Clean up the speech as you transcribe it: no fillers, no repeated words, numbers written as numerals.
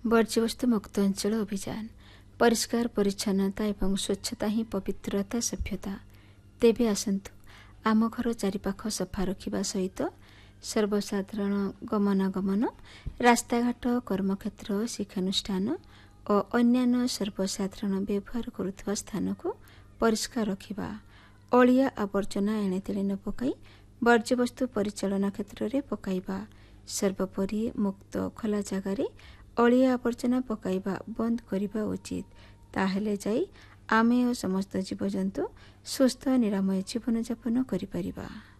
ବର୍ଜ୍ୟବସ୍ତୁ ମୁକ୍ତ ଅଞ୍ଚଳ ଅଭିଯାନ। ପରିଷ୍କାର ପରିଚ୍ଛନ୍ନତା ଏବଂ ସ୍ୱଚ୍ଛତା ହିଁ ପବିତ୍ରତା ସଭ୍ୟତା। ତେବେ ଆସନ୍ତୁ ଆମ ଘର ଚାରିପାଖ ସଫା ରଖିବା ସହିତ ସର୍ବସାଧାରଣ ଗମନାଗମନ, ରାସ୍ତାଘାଟ, କର୍ମକ୍ଷେତ୍ର, ଶିକ୍ଷାନୁଷ୍ଠାନ ଓ ଅନ୍ୟାନ୍ୟ ସର୍ବସାଧାରଣ ବ୍ୟବହାର କରୁଥିବା ସ୍ଥାନକୁ ପରିଷ୍କାର ରଖିବା। ଅଳିଆ ଆବର୍ଜନା ଏଣେତେଣେ ନ ପକାଇ ବର୍ଜ୍ୟବସ୍ତୁ ପରିଚାଳନା କ୍ଷେତ୍ରରେ ପକାଇବା। ସର୍ବୋପରି ମୁକ୍ତ ଖୋଲା ଜାଗାରେ ଅଳିଆ ଆବର୍ଜନା ପକାଇବା ବନ୍ଦ କରିବା ଉଚିତ। ତାହେଲେ ଯାଇ ଆମେ ଓ ସମସ୍ତ ଜୀବଜନ୍ତୁ ସୁସ୍ଥ ନିରାମୟ ଜୀବନଯାପନ କରିପାରିବା।